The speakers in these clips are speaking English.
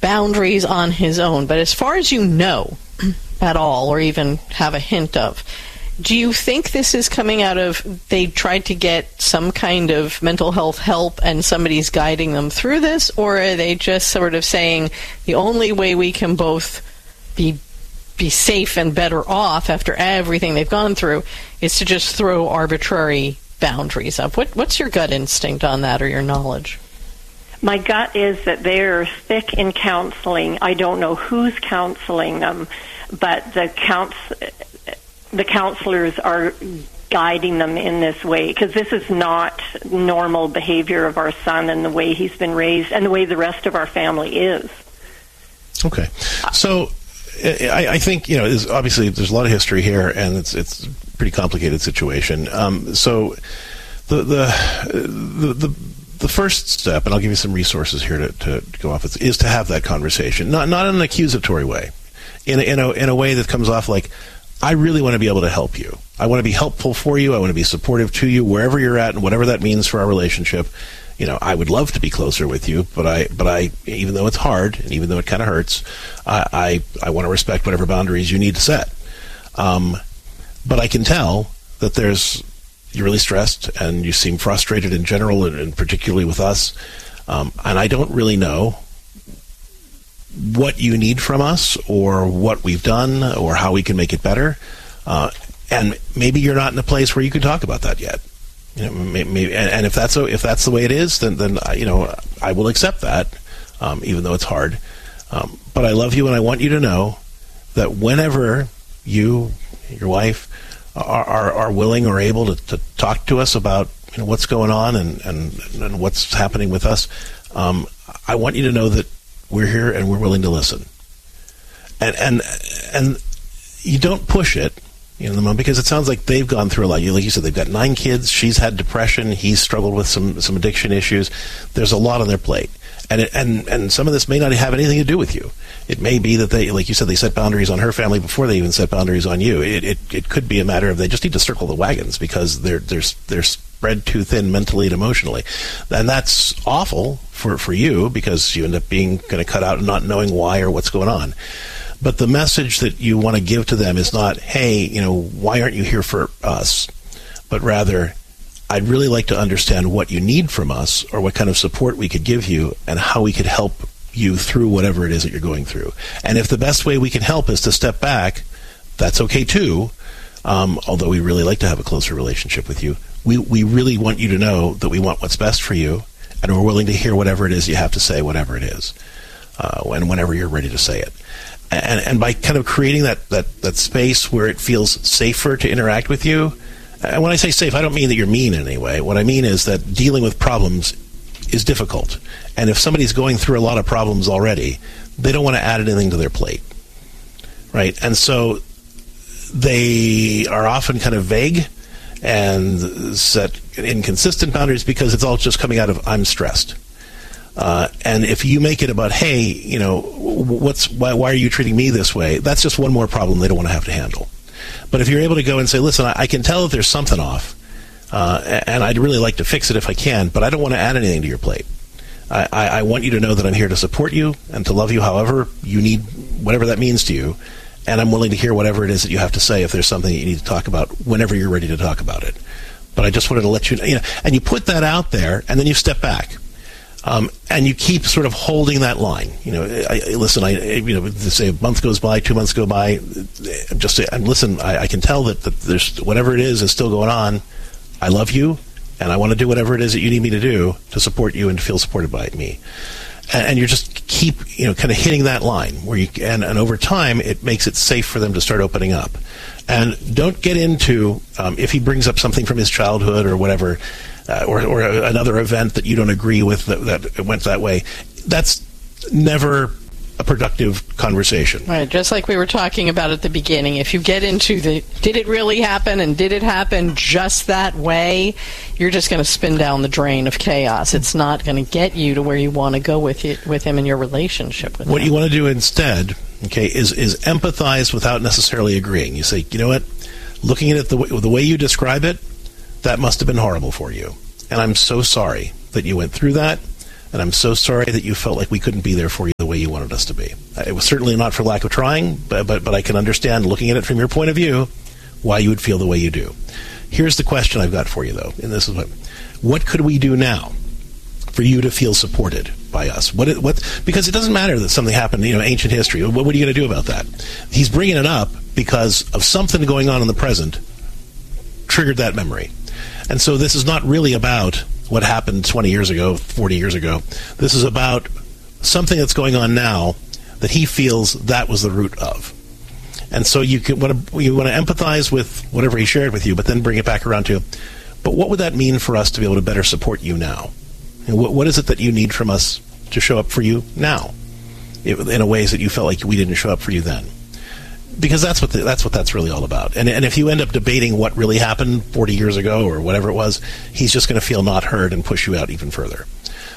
boundaries on his own. But as far as you know at all, or even have a hint of, do you think this is coming out of they tried to get some kind of mental health help and somebody's guiding them through this, or are they just sort of saying the only way we can both be safe and better off after everything they've gone through is to just throw arbitrary boundaries up? What's your gut instinct on that, or your knowledge? My gut is that they're thick in counseling. I don't know who's counseling them, but the counselors are guiding them in this way, because this is not normal behavior of our son and the way he's been raised and the way the rest of our family is. Okay. So I think, obviously there's a lot of history here, and it's a pretty complicated situation. So the first step, and I'll give you some resources here to go off, is to have that conversation, not in an accusatory way, in a way that comes off like, I really want to be able to help you. I want to be helpful for you. I want to be supportive to you wherever you're at, and whatever that means for our relationship. I would love to be closer with you, but I, even though it's hard and even though it kind of hurts, I want to respect whatever boundaries you need to set. But I can tell that you're really stressed and you seem frustrated in general, and particularly with us. And I don't really know what you need from us, or what we've done, or how we can make it better. And maybe you're not in a place where you can talk about that yet. Maybe, and if that's the way it is, then I will accept that, even though it's hard. But I love you, and I want you to know that whenever you, your wife, are willing or able to talk to us about what's going on and what's happening with us, I want you to know that we're here and we're willing to listen. And you don't push it. Because it sounds like they've gone through a lot. Like you said, they've got 9 kids. She's had depression. He's struggled with some addiction issues. There's a lot on their plate, and some of this may not have anything to do with you. It may be that they, like you said, they set boundaries on her family before they even set boundaries on you. It could be a matter of they just need to circle the wagons because they're spread too thin mentally and emotionally, and that's awful for you, because you end up being kind of cut out and not knowing why or what's going on. But the message that you want to give to them is not, hey, why aren't you here for us? But rather, I'd really like to understand what you need from us, or what kind of support we could give you, and how we could help you through whatever it is that you're going through. And if the best way we can help is to step back, that's okay too, although we really like to have a closer relationship with you. We really want you to know that we want what's best for you, and we're willing to hear whatever it is you have to say, whatever it is, and whenever you're ready to say it. And by kind of creating that space where it feels safer to interact with you, and when I say safe, I don't mean that you're mean in any way. What I mean is that dealing with problems is difficult. And if somebody's going through a lot of problems already, they don't want to add anything to their plate, right? And so they are often kind of vague and set inconsistent boundaries, because it's all just coming out of, I'm stressed. And if you make it about, hey, why are you treating me this way? That's just one more problem they don't want to have to handle. But if you're able to go and say, listen, I can tell that there's something off, and I'd really like to fix it if I can, but I don't want to add anything to your plate. I want you to know that I'm here to support you and to love you however you need, whatever that means to you, and I'm willing to hear whatever it is that you have to say if there's something that you need to talk about whenever you're ready to talk about it. But I just wanted to let you know, and you put that out there, and then you step back. And you keep sort of holding that line. Say a month goes by, 2 months go by, just say, listen, I can tell that there's whatever it is still going on. I love you, and I want to do whatever it is that you need me to do to support you and to feel supported by me. And you just keep, kind of hitting that line where you, and over time, it makes it safe for them to start opening up. And don't get into, if he brings up something from his childhood or whatever, or another event that you don't agree with that went that way, that's never a productive conversation. Right, just like we were talking about at the beginning. If you get into did it really happen, and did it happen just that way, you're just going to spin down the drain of chaos. It's not going to get you to where you want to go with him in your relationship with him. What you want to do instead, is empathize without necessarily agreeing. You say, you know what, looking at it the way you describe it, that must have been horrible for you. And I'm so sorry that you went through that. And I'm so sorry that you felt like we couldn't be there for you the way you wanted us to be. It was certainly not for lack of trying, but I can understand, looking at it from your point of view, why you would feel the way you do. Here's the question I've got for you, though, and this is what could we do now for you to feel supported by us? Because it doesn't matter that something happened, ancient history. What are you going to do about that? He's bringing it up because of something going on in the present triggered that memory. And so this is not really about what happened 20 years ago, 40 years ago. This is about something that's going on now that he feels that was the root of. And so you want to empathize with whatever he shared with you, but then bring it back around to, but what would that mean for us to be able to better support you now? And what is it that you need from us to show up for you now, in a ways that you felt like we didn't show up for you then? Because that's what that's really all about. And if you end up debating what really happened 40 years ago or whatever it was, he's just going to feel not heard and push you out even further.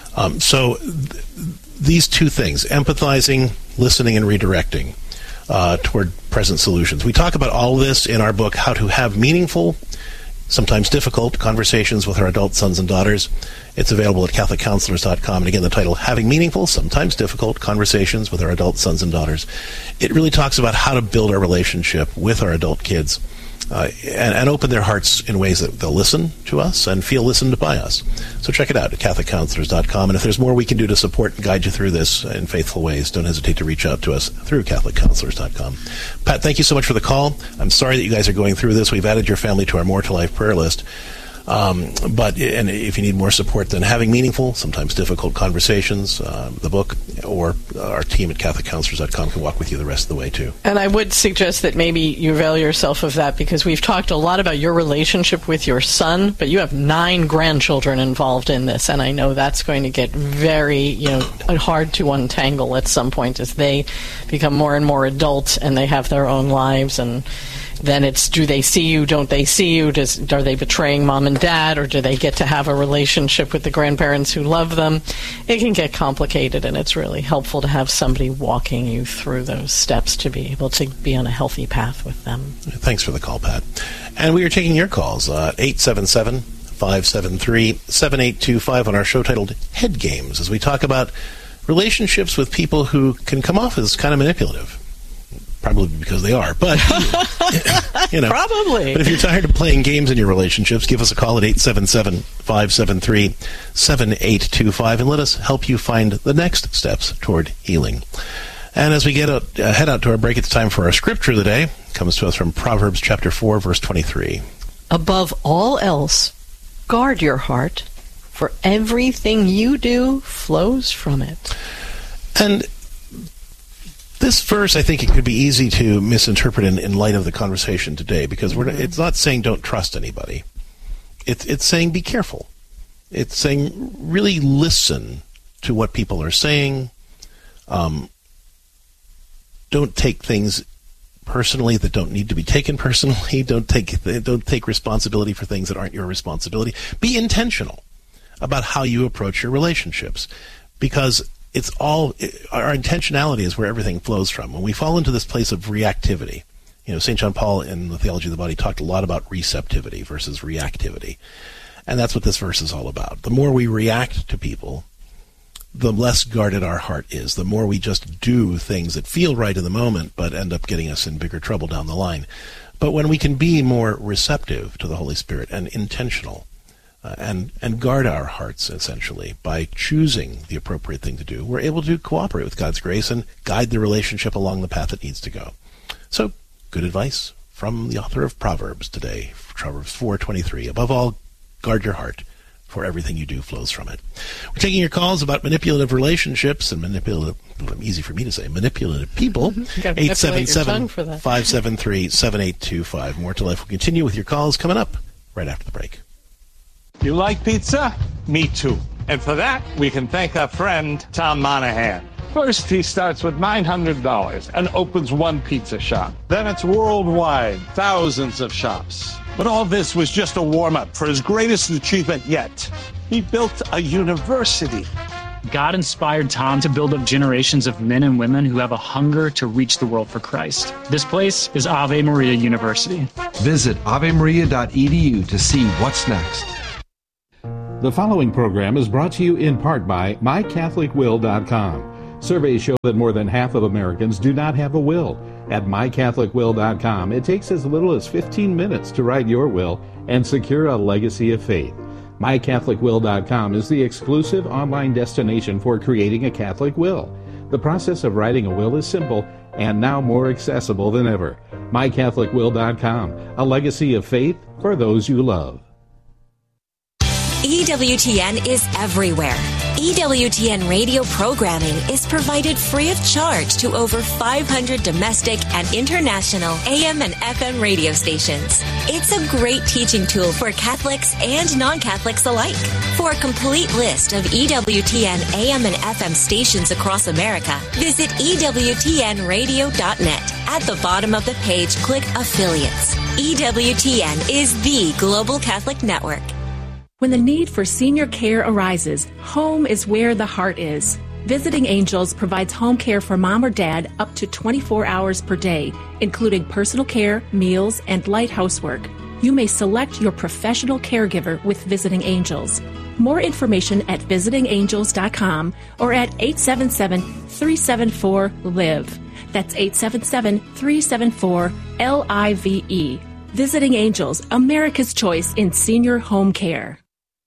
These two things, empathizing, listening, and redirecting toward present solutions. We talk about all this in our book, How to Have Meaningful, Sometimes Difficult Conversations with Our Adult Sons and Daughters. It's available at CatholicCounselors.com. And again, the title, Having Meaningful, Sometimes Difficult Conversations with Our Adult Sons and Daughters. It really talks about how to build our relationship with our adult kids and open their hearts in ways that they'll listen to us and feel listened by us. So check it out at CatholicCounselors.com. And if there's more we can do to support and guide you through this in faithful ways, don't hesitate to reach out to us through CatholicCounselors.com. Pat, thank you so much for the call. I'm sorry that you guys are going through this. We've added your family to our More to Life prayer list. But if you need more support, then Having Meaningful, Sometimes Difficult Conversations, the book, or our team at CatholicCounselors.com can walk with you the rest of the way, too. And I would suggest that maybe you avail yourself of that, because we've talked a lot about your relationship with your son, but you have 9 grandchildren involved in this, and I know that's going to get very, hard to untangle at some point as they become more and more adult and they have their own lives. And then it's, do they see you, don't they see you, are they betraying mom and dad, or do they get to have a relationship with the grandparents who love them? It can get complicated, and it's really helpful to have somebody walking you through those steps to be able to be on a healthy path with them. Thanks for the call, Pat. And we are taking your calls, 877-573-7825 on our show titled Head Games, as we talk about relationships with people who can come off as kind of manipulative. Probably because they are, but Probably. But if you're tired of playing games in your relationships, give us a call at 877-573-7825 and let us help you find the next steps toward healing. And as we head out to our break, it's time for our scripture of the day. It comes to us from Proverbs chapter 4, verse 23. Above all else, guard your heart, for everything you do flows from it. And this verse, I think it could be easy to misinterpret in light of the conversation today, because it's not saying don't trust anybody. It's saying be careful. It's saying really listen to what people are saying. Don't take things personally that don't need to be taken personally. Don't take responsibility for things that aren't your responsibility. Be intentional about how you approach your relationships, because it's all, our intentionality is where everything flows from. When we fall into this place of reactivity, St. John Paul in the Theology of the Body talked a lot about receptivity versus reactivity. And that's what this verse is all about. The more we react to people, the less guarded our heart is. The more we just do things that feel right in the moment, but end up getting us in bigger trouble down the line. But when we can be more receptive to the Holy Spirit and intentional, and guard our hearts, essentially, by choosing the appropriate thing to do, we're able to cooperate with God's grace and guide the relationship along the path it needs to go. So, good advice from the author of Proverbs today, Proverbs 4:23. Above all, guard your heart, for everything you do flows from it. We're taking your calls about manipulative relationships and easy for me to say, manipulative people. 877-573-7825. More to Life will continue with your calls coming up right after the break. You like pizza? Me too. And for that, we can thank our friend, Tom Monahan. First, he starts with $900 and opens one pizza shop. Then it's worldwide, thousands of shops. But all this was just a warm-up for his greatest achievement yet. He built a university. God inspired Tom to build up generations of men and women who have a hunger to reach the world for Christ. This place is Ave Maria University. Visit avemaria.edu to see what's next. The following program is brought to you in part by MyCatholicWill.com. Surveys show that more than half of Americans do not have a will. At MyCatholicWill.com, it takes as little as 15 minutes to write your will and secure a legacy of faith. MyCatholicWill.com is the exclusive online destination for creating a Catholic will. The process of writing a will is simple and now more accessible than ever. MyCatholicWill.com, a legacy of faith for those you love. EWTN is everywhere. EWTN radio programming is provided free of charge to over 500 domestic and international AM and FM radio stations. It's a great teaching tool for Catholics and non-Catholics alike. For a complete list of EWTN AM and FM stations across America, visit EWTNradio.net. At the bottom of the page, click Affiliates. EWTN is the Global Catholic Network. When the need for senior care arises, home is where the heart is. Visiting Angels provides home care for mom or dad up to 24 hours per day, including personal care, meals, and light housework. You may select your professional caregiver with Visiting Angels. More information at visitingangels.com or at 877-374-LIVE. That's 877-374-LIVE. Visiting Angels, America's choice in senior home care.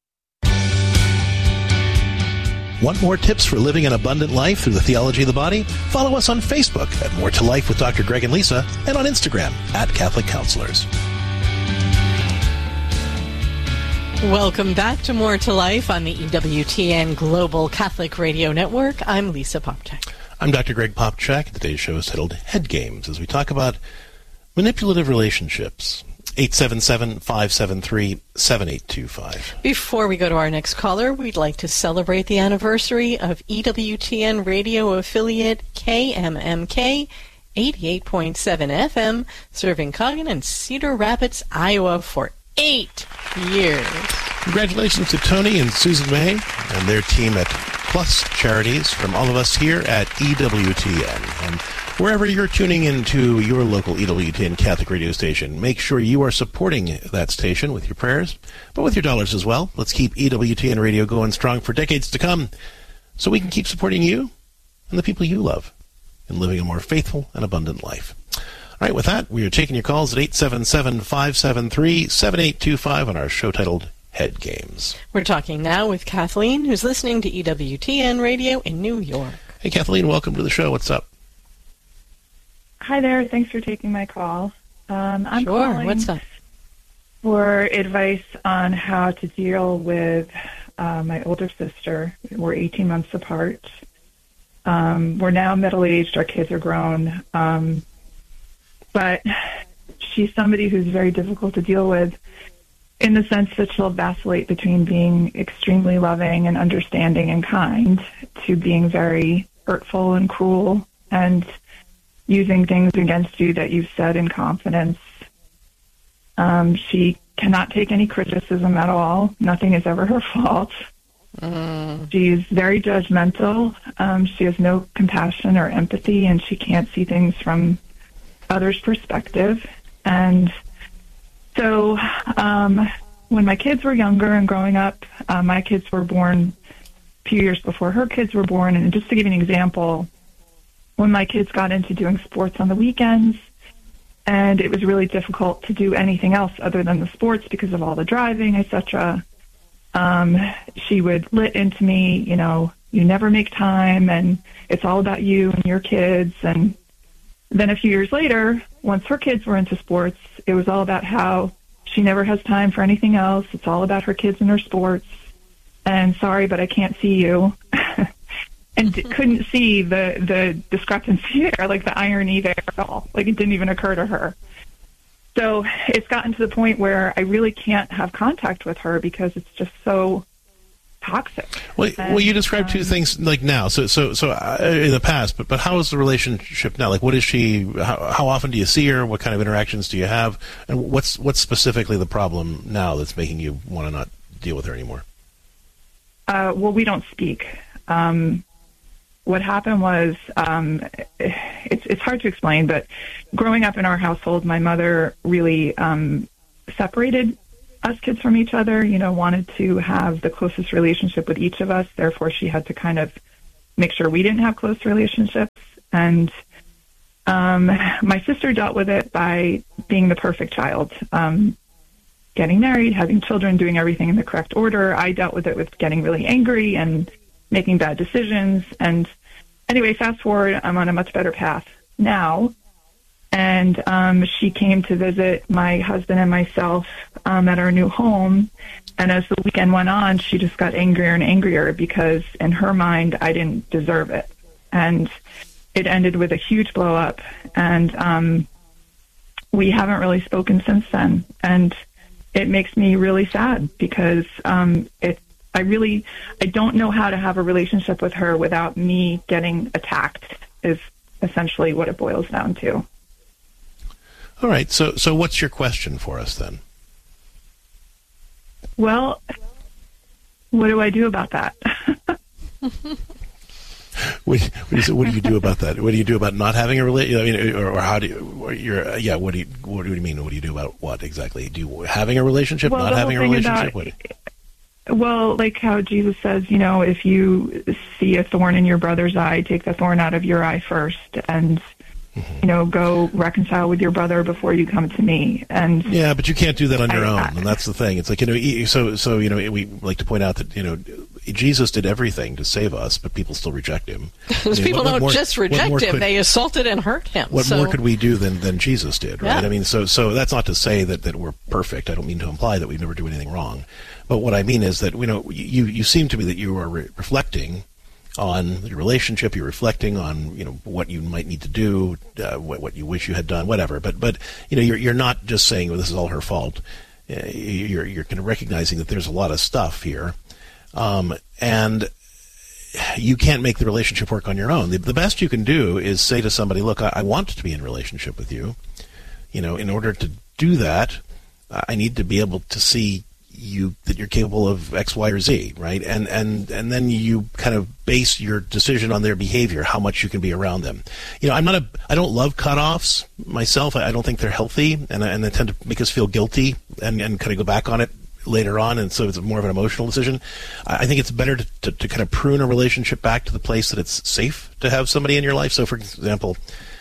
Want more tips for living an abundant life through the theology of the body? Follow us on Facebook at More to Life with Dr. Greg and Lisa, and on Instagram at Catholic Counselors. Welcome back to More to Life on the EWTN Global Catholic Radio Network. I'm Lisa Popchak. I'm Dr. Greg Popchak. Today's show is titled Head Games, as we talk about manipulative relationships. 877-573-7825. Before we go to our next caller, we'd like to celebrate the anniversary of EWTN radio affiliate KMMK 88.7 FM, serving Coggin and Cedar Rapids, Iowa for 8 years. Congratulations to Tony and Susan May and their team at Plus Charities from all of us here at EWTN. And wherever you're tuning into your local EWTN Catholic radio station, make sure you are supporting that station with your prayers, but with your dollars as well. Let's keep EWTN radio going strong for decades to come so we can keep supporting you and the people you love in living a more faithful and abundant life. All right, with that, we are taking your calls at 877-573-7825 on our show titled Head Games. We're talking now with Kathleen, who's listening to EWTN radio in New York. Hey, Kathleen, welcome to the show. What's up? Hi there. Thanks for taking my call. I'm calling What's up? for advice on how to deal with my older sister. We're 18 months apart. We're now middle-aged. Our kids are grown. But she's somebody who's very difficult to deal with in the sense that she'll vacillate between being extremely loving and understanding and kind to being very hurtful and cruel and using things against you that you've said in confidence. She cannot take any criticism at all. Nothing is ever her fault. She's very judgmental. She has no compassion or empathy, and she can't see things from others' perspective. And so when my kids were younger and growing up, my kids were born a few years before her kids were born. And just to give you an example, when my kids got into doing sports on the weekends, and it was really difficult to do anything else other than the sports because of all the driving, etc., she would lit into me, you know, you never make time, and it's all about you and your kids. And then a few years later, once her kids were into sports, it was all about how she never has time for anything else. It's all about her kids and her sports. And sorry, but I can't see you. And couldn't see the discrepancy there, like the irony there at all. Like it didn't even occur to her. So it's gotten to the point where I really can't have contact with her because it's just so toxic. Well, you described two things like now. So in the past, but how is the relationship now? Like, what is she? How often do you see her? What kind of interactions do you have? And what's specifically the problem now that's making you want to not deal with her anymore? Well, we don't speak. What happened was, it's hard to explain, but growing up in our household, my mother really separated us kids from each other, wanted to have the closest relationship with each of us. Therefore, she had to kind of make sure we didn't have close relationships. And my sister dealt with it by being the perfect child, getting married, having children, doing everything in the correct order. I dealt with it with getting really angry and making bad decisions. And anyway, fast forward, I'm on a much better path now. And she came to visit my husband and myself at our new home. And as the weekend went on, she just got angrier and angrier because in her mind, I didn't deserve it. And it ended with a huge blow up. And we haven't really spoken since then. And it makes me really sad because I don't know how to have a relationship with her without me getting attacked is essentially what it boils down to. All right. So what's your question for us then? Well, what do I do about that? What do you do about that? What do you do about not having a relationship? I mean, or how do you? What do you mean? What do you do about what exactly? Do you having a relationship? Not having a relationship? Well, like how Jesus says, if you see a thorn in your brother's eye, take the thorn out of your eye first, and go reconcile with your brother before you come to me. And yeah, but you can't do that on your own, and that's the thing. It's like so we like to point out that Jesus did everything to save us, but people still reject him. People don't just reject him; they assaulted and hurt him. What more could we do than Jesus did? Right? Yeah. I mean, so that's not to say that we're perfect. I don't mean to imply that we never do anything wrong. But what I mean is that you seem to me that you are reflecting on your relationship. You're reflecting on what you might need to do, what you wish you had done, whatever. But you're not just saying, well, this is all her fault. You're kind of recognizing that there's a lot of stuff here, and you can't make the relationship work on your own. The best you can do is say to somebody, look, I want to be in a relationship with you. In order to do that, I need to be able to see that you're capable of X, Y, or Z, right? And then you kind of base your decision on their behavior, how much you can be around them. I don't love cutoffs myself. I don't think they're healthy, and they tend to make us feel guilty and kind of go back on it later on, and so it's more of an emotional decision. I think it's better to kind of prune a relationship back to the place that it's safe to have somebody in your life. So, for example,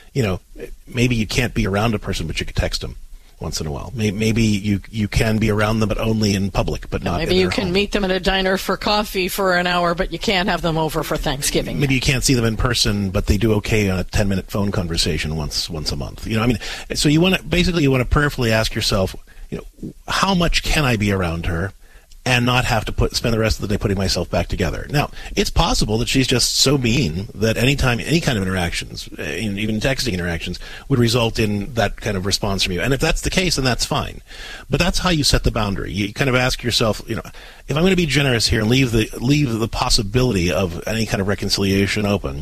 maybe you can't be around a person, but you could text them once in a while. Maybe you can be around them, but only in public, but not in their home. Maybe you can meet them at a diner for coffee for an hour, but you can't have them over for Thanksgiving. Maybe you can't see them in person, but they do okay on a 10-minute phone conversation once a month. So you want to prayerfully ask yourself, how much can I be around her and not have to spend the rest of the day putting myself back together? Now, it's possible that she's just so mean that anytime any kind of interactions, even texting interactions, would result in that kind of response from you. And if that's the case, then that's fine. But that's how you set the boundary. You kind of ask yourself, if I'm going to be generous here and leave the possibility of any kind of reconciliation open,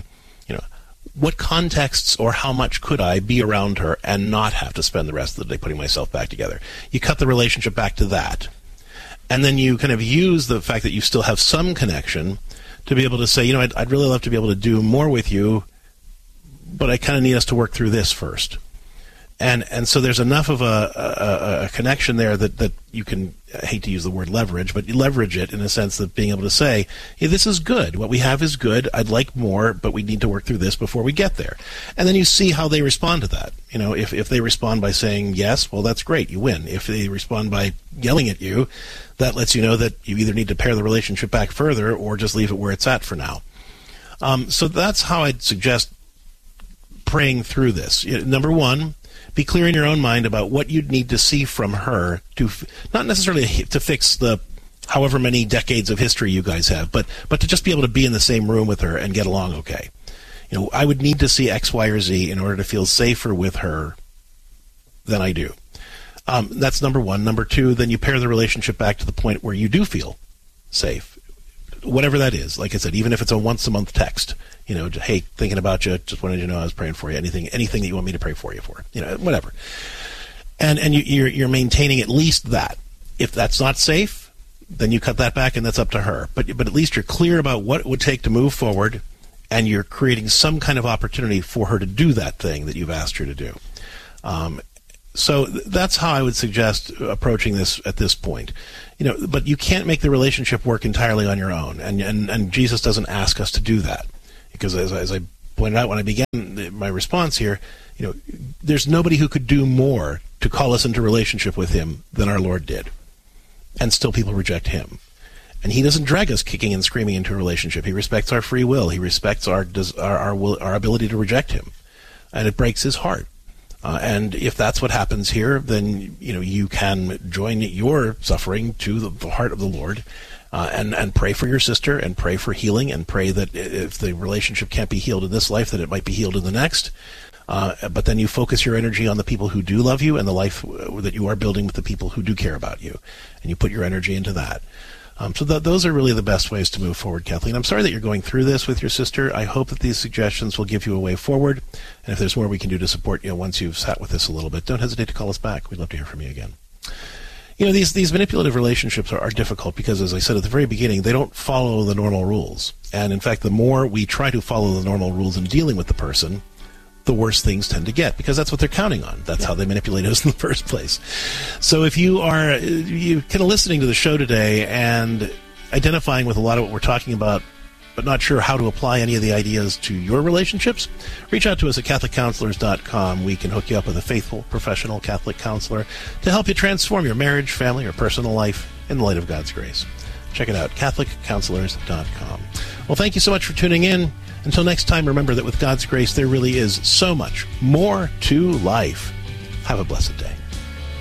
what contexts or how much could I be around her and not have to spend the rest of the day putting myself back together? You cut the relationship back to that. And then you kind of use the fact that you still have some connection to be able to say, I'd really love to be able to do more with you, but I kind of need us to work through this first. And so there's enough of a connection there that you can, I hate to use the word leverage, but you leverage it in a sense of being able to say, hey, this is good. What we have is good. I'd like more, but we need to work through this before we get there. And then you see how they respond to that. If they respond by saying yes, well, that's great. You win. If they respond by yelling at you, that lets you know that you either need to pare the relationship back further or just leave it where it's at for now. So that's how I'd suggest praying through this. Number one, be clear in your own mind about what you'd need to see from her to not necessarily to fix the however many decades of history you guys have, but to just be able to be in the same room with her and get along okay. I would need to see X, Y, or Z in order to feel safer with her than I do. That's number one. Number two, then you pare the relationship back to the point where you do feel safe. Whatever that is. Like I said, even if it's a once-a-month text, hey, thinking about you, just wanted you to know I was praying for you. Anything that you want me to pray for you for, whatever. And you're maintaining at least that. If that's not safe, then you cut that back, and that's up to her. But at least you're clear about what it would take to move forward, and you're creating some kind of opportunity for her to do that thing that you've asked her to do. So that's how I would suggest approaching this at this point. But you can't make the relationship work entirely on your own, and Jesus doesn't ask us to do that, because as I pointed out when I began my response here, there's nobody who could do more to call us into relationship with him than our Lord did, and still people reject him. And he doesn't drag us kicking and screaming into a relationship. He respects our free will. He respects our ability to reject him, and it breaks his heart. And if that's what happens here, then you can join your suffering to the heart of the Lord, and pray for your sister, and pray for healing, and pray that if the relationship can't be healed in this life, that it might be healed in the next. But then you focus your energy on the people who do love you and the life that you are building with the people who do care about you, and you put your energy into that. So those are really the best ways to move forward, Kathleen. I'm sorry that you're going through this with your sister. I hope that these suggestions will give you a way forward. And if there's more we can do to support you once you've sat with this a little bit, don't hesitate to call us back. We'd love to hear from you again. These manipulative relationships are difficult because, as I said at the very beginning, they don't follow the normal rules. And in fact, the more we try to follow the normal rules in dealing with the person, the worse things tend to get, because that's what they're counting on. That's how they manipulate us in the first place. So if you are kind of listening to the show today and identifying with a lot of what we're talking about, but not sure how to apply any of the ideas to your relationships, reach out to us at CatholicCounselors.com. We can hook you up with a faithful, professional Catholic counselor to help you transform your marriage, family, or personal life in the light of God's grace. Check it out, CatholicCounselors.com. Well, thank you so much for tuning in. Until next time, remember that with God's grace, there really is so much more to life. Have a blessed day.